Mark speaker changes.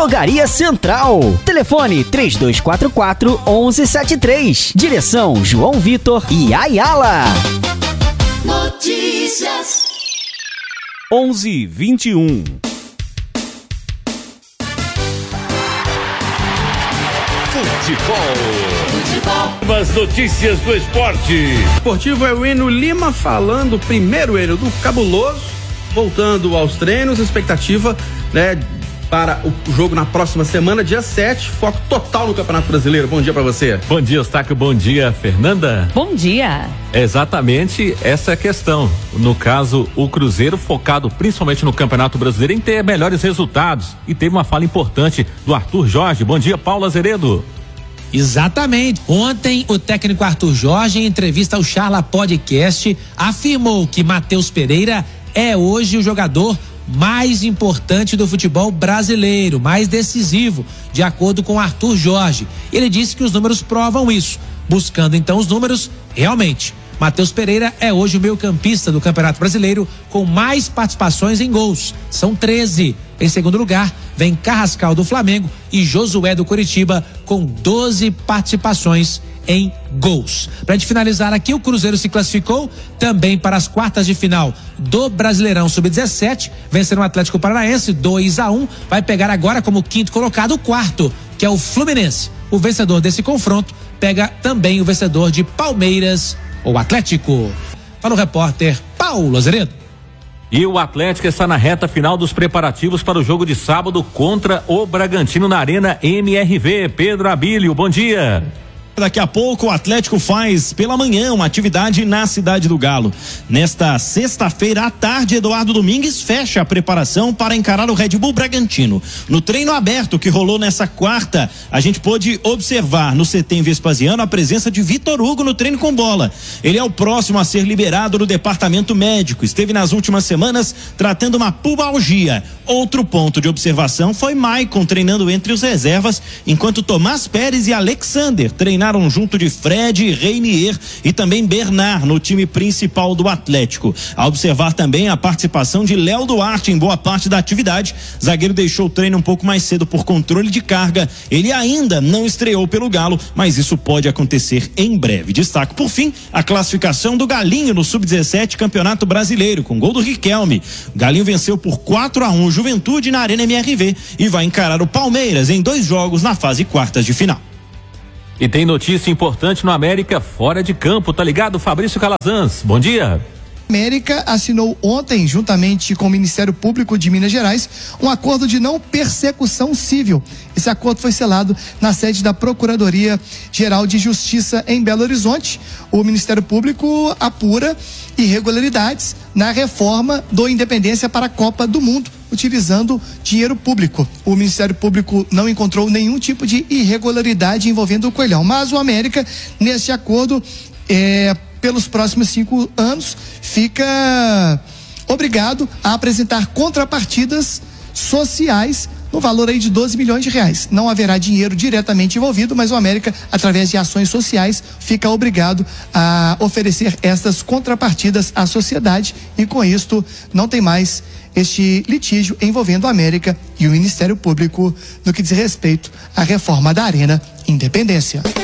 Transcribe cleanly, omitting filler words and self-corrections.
Speaker 1: Drogaria Central. Telefone 3244-1173. Direção João Vitor e Ayala.
Speaker 2: Notícias
Speaker 3: 11:21. Futebol. As notícias do esporte.
Speaker 4: Esportivo é o Enio Lima falando primeiro, Enio, do Cabuloso, voltando aos treinos, expectativa, né, para o jogo na próxima semana, dia 7, foco total no Campeonato Brasileiro. Bom dia pra você.
Speaker 5: Bom dia, Eustáquio, bom dia, Fernanda.
Speaker 6: Bom dia.
Speaker 5: É exatamente essa é a questão. No caso, o Cruzeiro focado principalmente no Campeonato Brasileiro em ter melhores resultados, e teve uma fala importante do Arthur Jorge. Bom dia, Paulo Azeredo.
Speaker 7: Exatamente. Ontem, o técnico Arthur Jorge, em entrevista ao Charla Podcast, afirmou que Matheus Pereira é hoje o jogador mais importante do futebol brasileiro, mais decisivo, de acordo com Arthur Jorge. Ele disse que os números provam isso. Buscando então os números, realmente, Matheus Pereira é hoje o meio-campista do Campeonato Brasileiro com mais participações em gols. São 13. Em segundo lugar, vem Carrascal do Flamengo e Josué do Coritiba com 12 participações em gols. Pra gente finalizar aqui, o Cruzeiro se classificou também para as quartas de final do Brasileirão Sub-17, vencendo o Atlético Paranaense 2-1, vai pegar agora como quinto colocado o quarto, que é o Fluminense. O vencedor desse confronto pega também o vencedor de Palmeiras ou Atlético. Fala o repórter Paulo Azeredo.
Speaker 5: E o Atlético está na reta final dos preparativos para o jogo de sábado contra o Bragantino na Arena MRV. Pedro Abílio, bom dia.
Speaker 8: Daqui a pouco o Atlético faz pela manhã uma atividade na Cidade do Galo. Nesta sexta-feira à tarde, Eduardo Domingues fecha a preparação para encarar o Red Bull Bragantino. No treino aberto que rolou nessa quarta, a gente pôde observar no CT em Vespasiano a presença de Vitor Hugo no treino com bola. Ele é o próximo a ser liberado do departamento médico. Esteve nas últimas semanas tratando uma pubalgia. Outro ponto de observação foi Maicon treinando entre os reservas, enquanto Tomás Pérez e Alexander treinaram junto de Fred, Reinier e também Bernard no time principal do Atlético. A observar também a participação de Léo Duarte em boa parte da atividade. Zagueiro deixou o treino um pouco mais cedo por controle de carga. Ele ainda não estreou pelo Galo, mas isso pode acontecer em breve. Destaco por fim a classificação do Galinho no Sub-17 Campeonato Brasileiro, com gol do Riquelme. O Galinho venceu por 4-1 Juventude na Arena MRV e vai encarar o Palmeiras em 2 jogos na fase quartas de final.
Speaker 5: E tem notícia importante no América fora de campo, tá ligado? Fabrício Calazans, bom dia.
Speaker 9: América assinou ontem, juntamente com o Ministério Público de Minas Gerais, um acordo de não persecução civil. Esse acordo foi selado na sede da Procuradoria-Geral de Justiça em Belo Horizonte. O Ministério Público apura irregularidades na reforma do Independência para a Copa do Mundo, utilizando dinheiro público. O Ministério Público não encontrou nenhum tipo de irregularidade envolvendo o Coelhão, mas o América, nesse acordo, pelos próximos 5 anos, fica obrigado a apresentar contrapartidas sociais no valor aí de 12 milhões de reais. Não haverá dinheiro diretamente envolvido, mas o América, através de ações sociais, fica obrigado a oferecer estas contrapartidas à sociedade, e com isto não tem mais este litígio envolvendo a América e o Ministério Público no que diz respeito à reforma da Arena Independência.